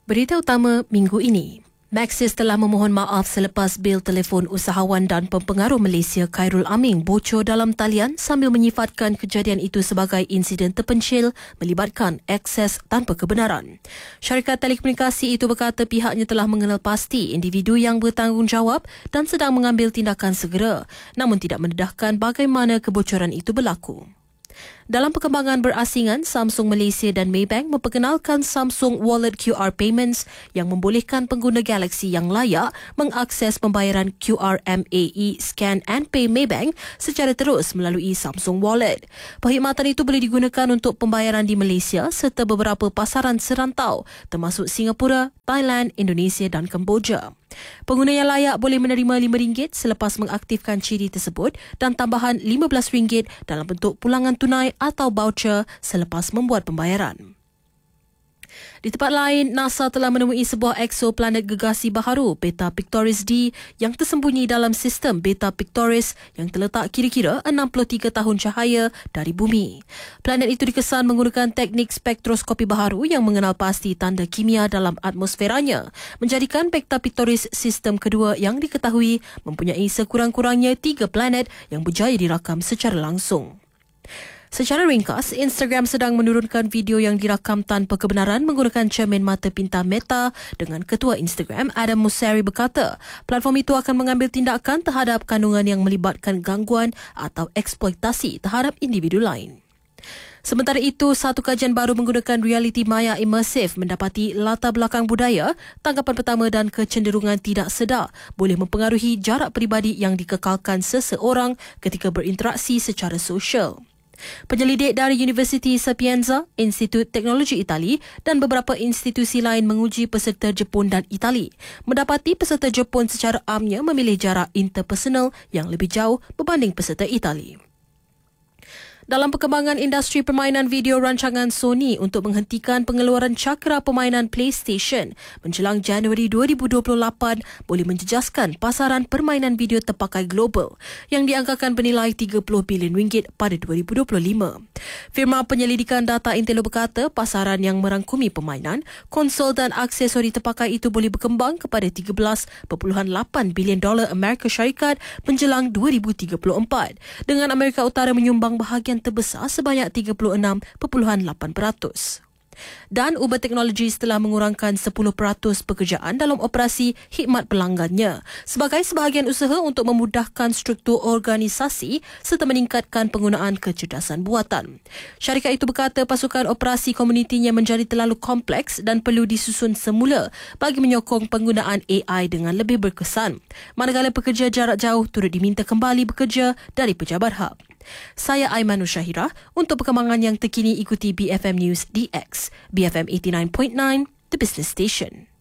Berita utama minggu ini. Maxis telah memohon maaf selepas bil telefon usahawan dan pempengaruh Malaysia Khairul Aming bocor dalam talian sambil menyifatkan kejadian itu sebagai insiden terpencil melibatkan akses tanpa kebenaran. Syarikat telekomunikasi itu berkata pihaknya telah mengenal pasti individu yang bertanggungjawab dan sedang mengambil tindakan segera, namun tidak mendedahkan bagaimana kebocoran itu berlaku. Dalam perkembangan berasingan, Samsung Malaysia dan Maybank memperkenalkan Samsung Wallet QR Payments yang membolehkan pengguna Galaxy yang layak mengakses pembayaran QR MAE Scan and Pay Maybank secara terus melalui Samsung Wallet. Perkhidmatan itu boleh digunakan untuk pembayaran di Malaysia serta beberapa pasaran serantau termasuk Singapura, Thailand, Indonesia dan Kemboja. Pengguna yang layak boleh menerima RM5 selepas mengaktifkan ciri tersebut dan tambahan RM15 dalam bentuk pulangan tunai atau voucher selepas membuat pembayaran. Di tempat lain, NASA telah menemui sebuah eksoplanet gegasi baharu, Beta Pictoris D, yang tersembunyi dalam sistem Beta Pictoris yang terletak kira-kira 63 tahun cahaya dari bumi. Planet itu dikesan menggunakan teknik spektroskopi baharu yang mengenal pasti tanda kimia dalam atmosferanya, menjadikan Beta Pictoris sistem kedua yang diketahui mempunyai sekurang-kurangnya 3 planet yang berjaya dirakam secara langsung. Secara ringkas, Instagram sedang menurunkan video yang dirakam tanpa kebenaran menggunakan cermin mata pintar Meta dengan ketua Instagram Adam Mosseri berkata platform itu akan mengambil tindakan terhadap kandungan yang melibatkan gangguan atau eksploitasi terhadap individu lain. Sementara itu, satu kajian baru menggunakan realiti maya imersif mendapati latar belakang budaya, tanggapan pertama dan kecenderungan tidak sedar boleh mempengaruhi jarak peribadi yang dikekalkan seseorang ketika berinteraksi secara sosial. Penyelidik dari Universiti Sapienza, Institut Teknologi Itali dan beberapa institusi lain menguji peserta Jepun dan Itali. Mendapati peserta Jepun secara amnya memilih jarak interpersonal yang lebih jauh berbanding peserta Itali. Dalam perkembangan industri permainan video, rancangan Sony untuk menghentikan pengeluaran cakera permainan PlayStation menjelang Januari 2028 boleh menjejaskan pasaran permainan video terpakai global yang dianggarkan bernilai RM30 bilion pada 2025. Firma penyelidikan data Intel berkata pasaran yang merangkumi permainan, konsol dan aksesori terpakai itu boleh berkembang kepada $13.8 bilion Amerika Syarikat menjelang 2034, dengan Amerika Utara menyumbang bahagian terbesar sebanyak 36.8%. Dan Uber Technologies telah mengurangkan 10% pekerjaan dalam operasi khidmat pelanggannya sebagai sebahagian usaha untuk memudahkan struktur organisasi serta meningkatkan penggunaan kecerdasan buatan. Syarikat itu berkata pasukan operasi komunitinya menjadi terlalu kompleks dan perlu disusun semula bagi menyokong penggunaan AI dengan lebih berkesan, manakala pekerja jarak jauh turut diminta kembali bekerja dari pejabat hub. Saya Aimanul Syahira. Untuk perkembangan yang terkini ikuti BFM News DX, BFM 89.9, The Business Station.